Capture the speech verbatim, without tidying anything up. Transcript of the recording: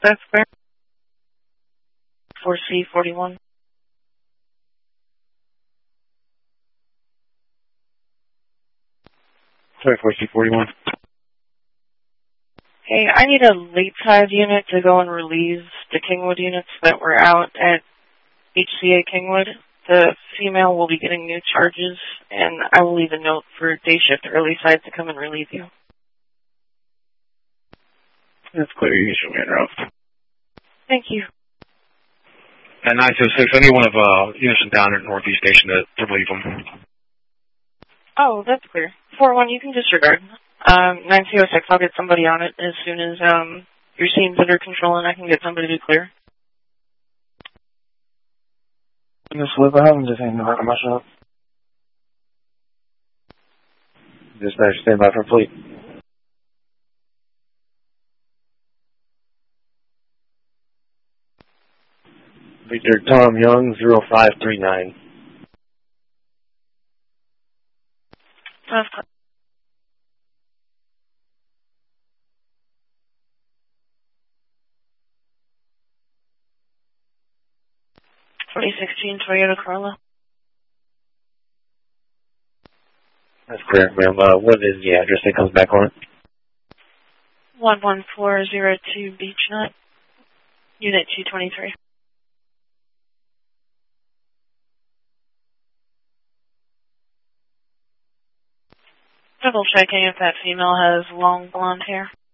That's fair. four C forty-one. Sorry, four C forty-one. Hey, I need a late side unit to go and relieve the Kingwood units that were out at H C A Kingwood. The female will be getting new charges, and I will leave a note for day shift early side to come and relieve you. That's clear. You should be interrupt. Thank you. At nine two six, I need one of uh, Unison down at Northeast Station to, to relieve them. Oh, that's clear. four one, you can disregard. Um, nine two oh six, I'll get somebody on it as soon as um, your scene's under control and I can get somebody to clear. This slip, I haven't just hanging around my shop. Dispatch, stand by for fleet. Victor Tom Young, zero five three nine. That's twenty sixteen Toyota Corolla. That's correct, ma'am. Uh, what is the address that comes back on it? one one four zero two Beach Nut, Unit two twenty-three. Double checking if that female has long blonde hair.